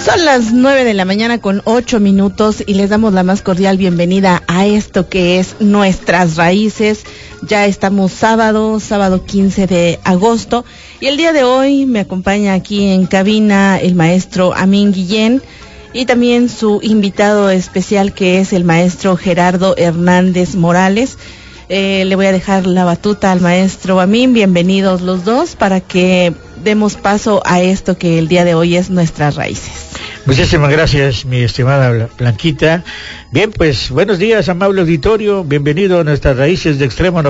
Son las 9 de la mañana con 8 minutos y les damos la más cordial bienvenida a esto que es Nuestras Raíces. Ya estamos sábado 15 de agosto y el día de hoy me acompaña aquí en cabina el maestro Amín Guillén y también su invitado especial que es el maestro Gerardo Hernández Morales. Le voy a dejar la batuta al maestro Amín, bienvenidos los dos para que demos paso a esto que el día de hoy es Nuestras Raíces. Muchísimas gracias, mi estimada Blanquita. Bien, pues, buenos días, amable auditorio. Bienvenido a Nuestras Raíces de Extremo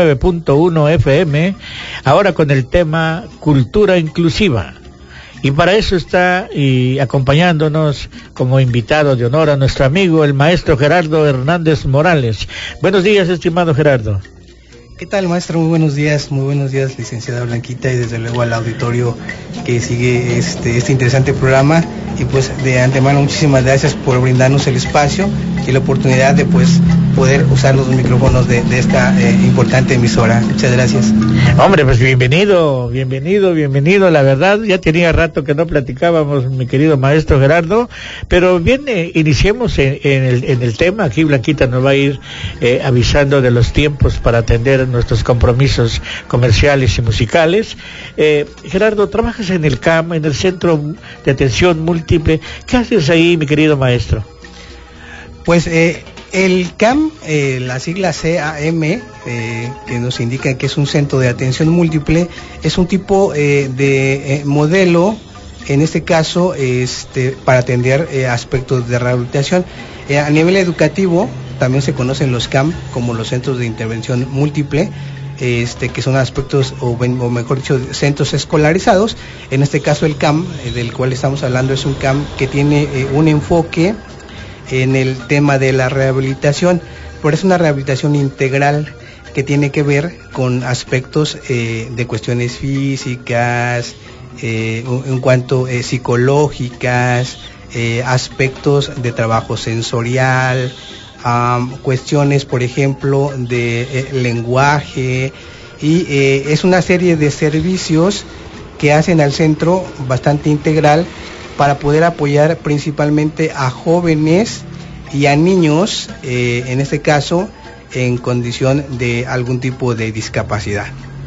99.1 FM. Ahora con el tema Cultura Inclusiva. Y para eso está acompañándonos como invitado de honor a nuestro amigo, el maestro Gerardo Hernández Morales. Buenos días, estimado Gerardo. ¿Qué tal, maestro? Muy buenos días, licenciada Blanquita, y desde luego al auditorio que sigue este interesante programa. Y pues de antemano muchísimas gracias por brindarnos el espacio y la oportunidad de pues poder usar los micrófonos de esta importante emisora. Muchas gracias. Hombre, pues bienvenido. La verdad, ya tenía rato que no platicábamos, mi querido maestro Gerardo, pero bien, iniciemos en el tema. Aquí Blanquita nos va a ir avisando de los tiempos para atender nuestros compromisos comerciales y musicales. Gerardo, trabajas en el CAM, en el Centro de Atención Múltiple. ¿Qué haces ahí, mi querido maestro? Pues el CAM, la sigla CAM, que nos indica que es un centro de atención múltiple, es un tipo de modelo, en este caso, para atender aspectos de rehabilitación. A nivel educativo, también se conocen los CAM como los centros de intervención múltiple, que son aspectos, o mejor dicho, centros escolarizados. En este caso el CAM, del cual estamos hablando, es un CAM que tiene un enfoque en el tema de la rehabilitación, pero es una rehabilitación integral que tiene que ver con aspectos de cuestiones físicas, en cuanto psicológicas, aspectos de trabajo sensorial, cuestiones, por ejemplo, de lenguaje, y es una serie de servicios que hacen al centro bastante integral para poder apoyar principalmente a jóvenes y a niños, en este caso, en condición de algún tipo de discapacidad.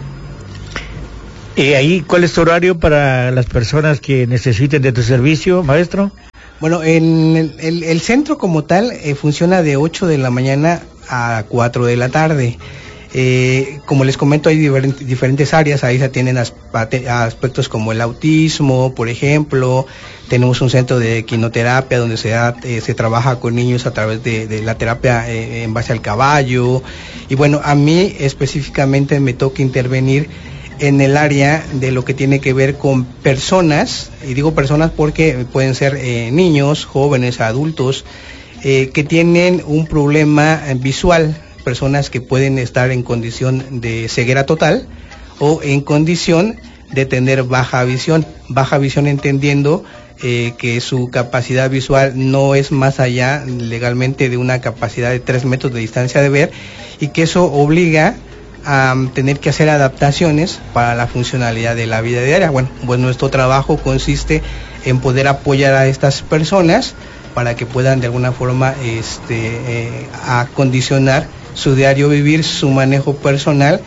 ¿Y ahí cuál es tu horario para las personas que necesiten de tu servicio, maestro? Bueno, en el centro como tal funciona de 8 de la mañana a 4 de la tarde. Como les comento, hay diferentes áreas. Ahí se atienden aspectos como el autismo, por ejemplo. Tenemos un centro de equinoterapia donde se trabaja con niños a través de la terapia en base al caballo. Y bueno, a mí específicamente me toca intervenir en el área de lo que tiene que ver con personas, y digo personas porque pueden ser niños, jóvenes, adultos, que tienen un problema visual, personas que pueden estar en condición de ceguera total o en condición de tener baja visión entendiendo que su capacidad visual no es más allá legalmente de una capacidad de 3 metros de distancia de ver, y que eso obliga a tener que hacer adaptaciones para la funcionalidad de la vida diaria. Bueno, pues nuestro trabajo consiste en poder apoyar a estas personas para que puedan de alguna forma acondicionar su diario vivir, su manejo personal,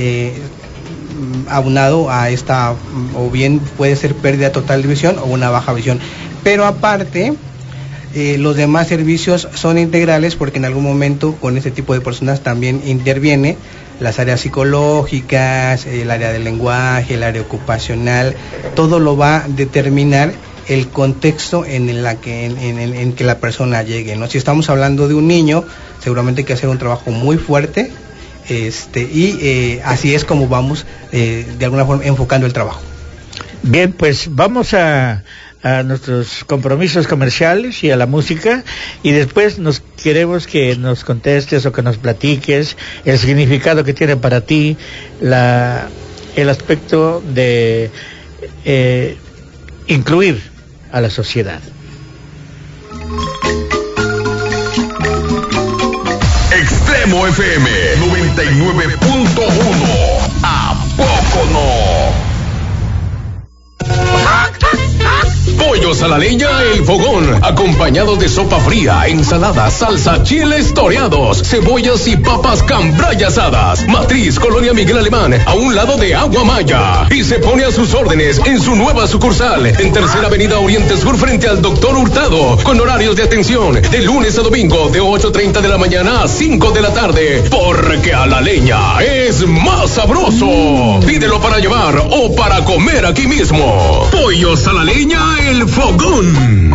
aunado a esta, o bien puede ser pérdida total de visión o una baja visión. Pero aparte, los demás servicios son integrales, porque en algún momento con este tipo de personas también interviene las áreas psicológicas, el área del lenguaje, el área ocupacional. Todo lo va a determinar el contexto en que la persona llegue, ¿no? Si estamos hablando de un niño, seguramente hay que hacer un trabajo muy fuerte, y así es como vamos de alguna forma enfocando el trabajo. Bien, pues vamos a nuestros compromisos comerciales y a la música, y después queremos que nos contestes o que nos platiques el significado que tiene para ti el aspecto de incluir a la sociedad. Extremo FM 99.1. ¿A poco no? Pollo Pollos a la leña, El Fogón, acompañados de sopa fría, ensalada, salsa, chiles toreados, cebollas y papas cambray asadas. Matriz, Colonia Miguel Alemán, a un lado de Agua Maya. Y se pone a sus órdenes en su nueva sucursal, en Tercera Avenida Oriente Sur, frente al Doctor Hurtado, con horarios de atención de lunes a domingo, de 8:30 de la mañana a 5 de la tarde, porque a la leña es más sabroso. Pídelo para llevar o para comer aquí mismo. Pollos a la leña, El Fogón.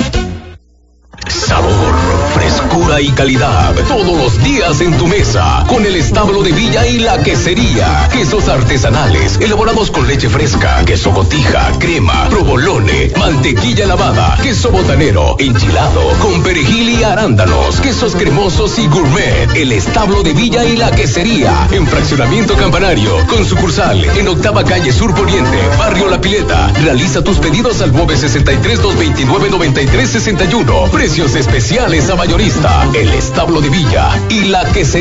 Sabor, frescura y calidad, todos los días en tu mesa, con el establo de Villa y la quesería. Quesos artesanales, elaborados con leche fresca, queso cotija, crema, provolone, mantequilla lavada, queso botanero, enchilado, con perejil y arándanos, quesos cremosos y gourmet. El establo de Villa y la quesería, en Fraccionamiento Campanario, con sucursal en Octava Calle Sur Poniente, Barrio La Pileta. Realiza tus pedidos al 963-229-9361. Precios especiales a mayorista. El establo de Villa y la quesería.